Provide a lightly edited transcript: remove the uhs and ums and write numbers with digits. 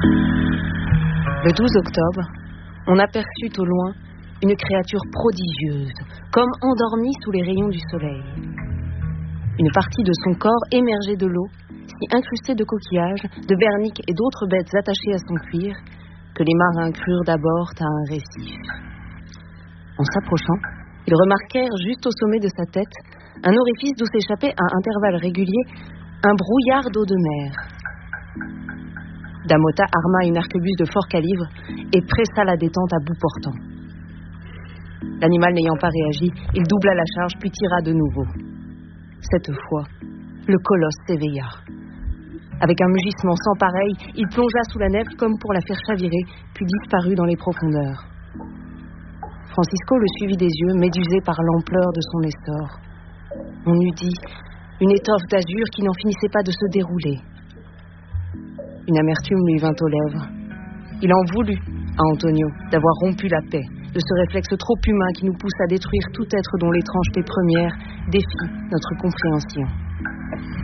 Le 12 octobre, on aperçut au loin une créature prodigieuse, comme endormie sous les rayons du soleil. Une partie de son corps émergeait de l'eau, si incrustée de coquillages, de berniques et d'autres bêtes attachées à son cuir, que les marins crurent d'abord à un récif. En s'approchant, ils remarquèrent juste au sommet de sa tête un orifice d'où s'échappait à intervalles réguliers un brouillard d'eau de mer. Damota arma une arquebuse de fort calibre et pressa la détente à bout portant. L'animal n'ayant pas réagi, il doubla la charge puis tira de nouveau. Cette fois, le colosse s'éveilla. Avec un mugissement sans pareil, il plongea sous la nef comme pour la faire chavirer, puis disparut dans les profondeurs. Francisco le suivit des yeux, médusé par l'ampleur de son essor. On eût dit une étoffe d'azur qui n'en finissait pas de se dérouler. Une amertume lui vint aux lèvres. Il en voulut à Antonio d'avoir rompu la paix, de ce réflexe trop humain qui nous pousse à détruire tout être dont l'étrangeté première défie notre compréhension.